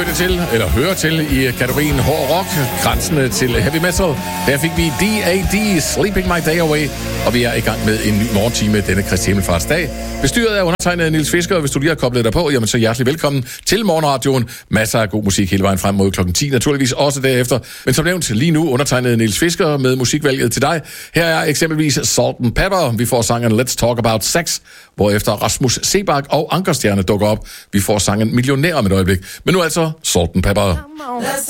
hørte til, eller hører til i kategorien hård rock, grænsende til heavy metal. Der fik vi D.A.D. Sleeping My Day Away, og vi er i gang med en ny morgentime denne Kristi Himmelfartsdag. Bestyret af undertegnet Niels Fisker, og hvis du lige har koblet dig på, jamen så hjertelig velkommen til Morgenradioen. Masser af god musik hele vejen frem mod klokken 10, naturligvis også derefter. Men som nævnt, lige nu undertegnet Niels Fisker med musikvalget til dig. Her er eksempelvis Salt and Pepper. Vi får sangen Let's Talk About Sex, hvorefter Rasmus Sebak og Ankerstjerne dukker op. Vi får sangen Millionær om et øjeblik. Men nu altså Salt and Pepper.